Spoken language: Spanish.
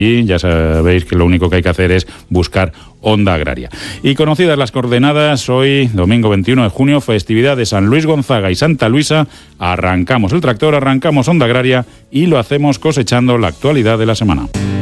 Y ya sabéis que lo único que hay que hacer es buscar Onda Agraria. Y conocidas las coordenadas, hoy, domingo 21 de junio, festividad de San Luis Gonzaga y Santa Luisa, arrancamos el tractor, arrancamos Onda Agraria y lo hacemos cosechando la actualidad de la semana.